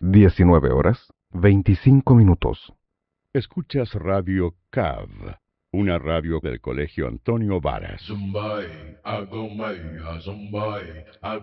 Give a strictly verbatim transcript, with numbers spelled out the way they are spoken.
diecinueve horas, veinticinco minutos. Escuchas Radio C A V, una radio del Colegio Antonio Varas. Zumbay, Agomay, Azumbay,